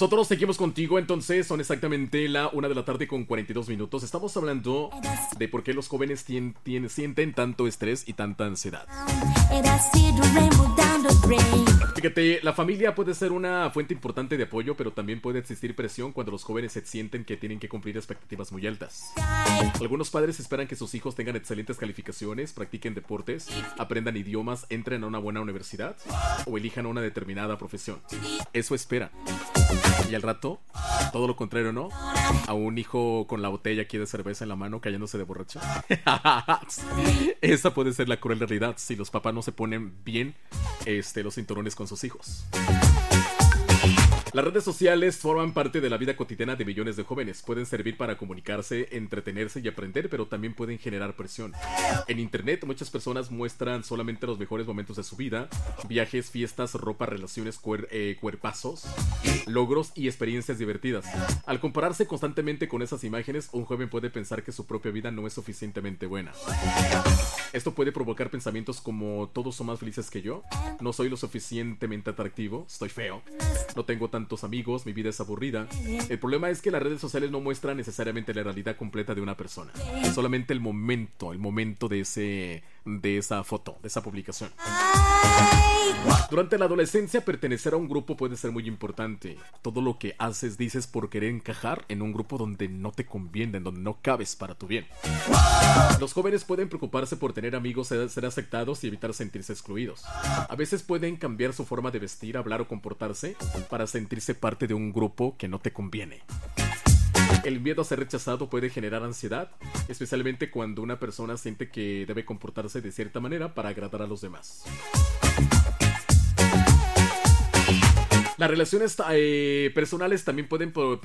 Nosotros seguimos contigo, entonces son exactamente la 1 de la tarde con 42 minutos. Estamos hablando de por qué los jóvenes sienten tanto estrés y tanta ansiedad. Fíjate, la familia puede ser una fuente importante de apoyo, pero también puede existir presión cuando los jóvenes se sienten que tienen que cumplir expectativas muy altas. Algunos padres esperan que sus hijos tengan excelentes calificaciones, practiquen deportes, aprendan idiomas, entren a una buena universidad o elijan una determinada profesión. Eso espera. Y al rato, todo lo contrario, ¿no? A un hijo con la botella aquí de cerveza en la mano cayéndose de borracho. Esa puede ser la cruel realidad si los papás no se ponen bien los cinturones con sus hijos. Las redes sociales forman parte de la vida cotidiana de millones de jóvenes. Pueden servir para comunicarse, entretenerse y aprender, pero también pueden generar presión. En internet, muchas personas muestran solamente los mejores momentos de su vida: viajes, fiestas, ropa, relaciones, cuerpazos, logros y experiencias divertidas. Al compararse constantemente con esas imágenes, un joven puede pensar que su propia vida no es suficientemente buena. Esto puede provocar pensamientos como: todos son más felices que yo, no soy lo suficientemente atractivo, estoy feo, no tengo tantos amigos, mi vida es aburrida. El problema es que las redes sociales no muestran necesariamente la realidad completa de una persona, solamente el momento de esa foto, de esa publicación. Durante la adolescencia, pertenecer a un grupo puede ser muy importante. Todo lo que haces, dices por querer encajar en un grupo donde no te conviene, en donde no cabes para tu bien. Los jóvenes pueden preocuparse por tener amigos, ser aceptados y evitar sentirse excluidos. A veces pueden cambiar su forma de vestir, hablar o comportarse para sentirse parte de un grupo que no te conviene. El miedo a ser rechazado puede generar ansiedad, especialmente cuando una persona siente que debe comportarse de cierta manera para agradar a los demás. Las relaciones personales también pueden